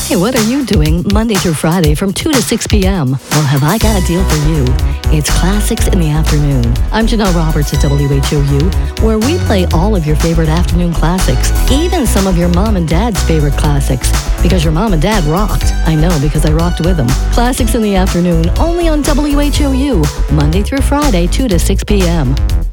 Hey, what are you doing Monday through Friday from 2 to 6 p.m.? Well, have I got a deal for you? It's Classics in the Afternoon. I'm Janelle Roberts at WHOU, where we play all of your favorite afternoon classics, even some of your mom and dad's favorite classics, because your mom and dad rocked. I know, because I rocked with them. Classics in the Afternoon, only on WHOU, Monday through Friday, 2 to 6 p.m.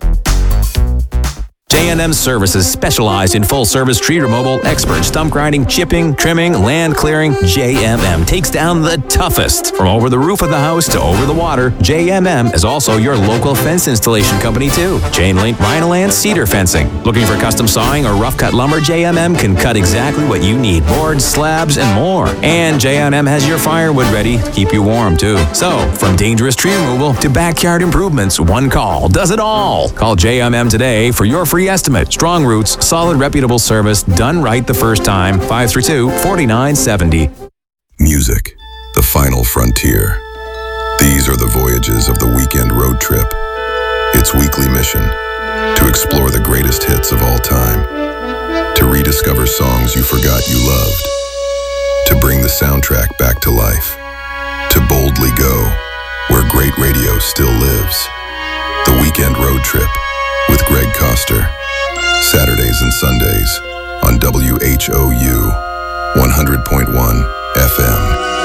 J&M Services specialize in full-service tree removal, expert stump grinding, chipping, trimming, land clearing. J&M takes down the toughest. From over the roof of the house to over the water, J&M is also your local fence installation company too. Chain link, vinyl, and cedar fencing. Looking for custom sawing or rough cut lumber? J&M can cut exactly what you need. Boards, slabs, and more. And J&M has your firewood ready to keep you warm too. So, from dangerous tree removal to backyard improvements, one call does it all. Call J&M today for your free estimate. Strong roots, solid, reputable service, done right the first time. 532-4970. Music, the final frontier. These are the voyages of the weekend road trip. Its weekly mission, to explore the greatest hits of all time, to rediscover songs you forgot you loved, to bring the soundtrack back to life, to boldly go where great radio still lives. The Weekend Road Trip with Greg Koster. Saturdays and Sundays on WHOU 100.1 FM.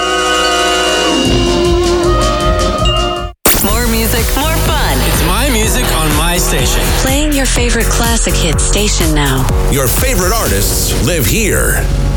More music, more fun. It's my music on my station. Playing your favorite classic hit station now. Your favorite artists live here.